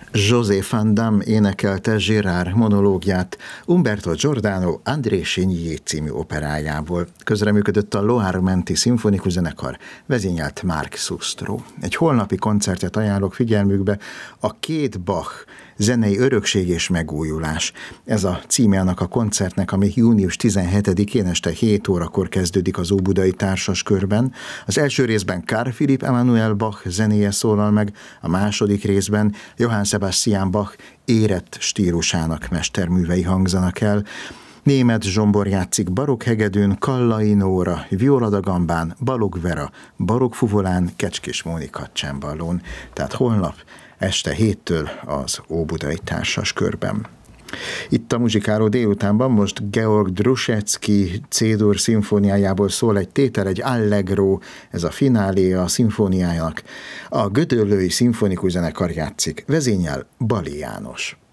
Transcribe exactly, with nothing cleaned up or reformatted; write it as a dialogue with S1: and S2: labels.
S1: José Van Damme énekelte Gérard monológiát Umberto Giordano André Chénier című operájából. Közreműködött a Loire menti szimfonikus zenekar, vezényelt Marc Sustro. Egy holnapi koncertet ajánlok figyelmükbe, a két Bach, zenei örökség és megújulás. Ez a címe annak a koncertnek, ami június tizenhetedikén este hét órakor kezdődik az Óbudai Társaskörben. Az első részben Carl Philipp Emanuel Bach zenéje szólal meg, a második részben Johann Sebastian Bach érett stílusának mesterművei hangzanak el. Német zsombor játszik barokk hegedűn, Kallai Nóra, violadagambán, Balogh Vera, barokk fuvolán, Kecskés Mónika cemballón. Tehát holnap este héttől az Óbudai Társaskörben. Itt a Muzsikáló délutánban most Georg Druschetsky C-dur szimfóniájából szól egy tétel, egy allegro, ez a finálé a szimfóniájának. A Gödöllői Szimfonikus Zenekar játszik, vezényel Bali János.